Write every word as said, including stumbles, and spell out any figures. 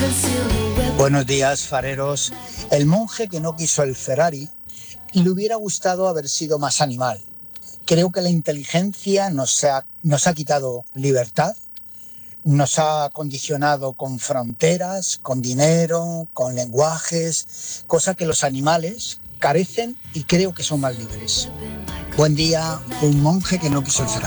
Buenos días, fareros. El monje que no quiso el Ferrari le hubiera gustado haber sido más animal. Creo que la inteligencia nos ha, nos ha quitado libertad, nos ha condicionado con fronteras, con dinero, con lenguajes, cosa que los animales carecen y creo que son más libres. Buen día, un monje que no quiso el Ferrari.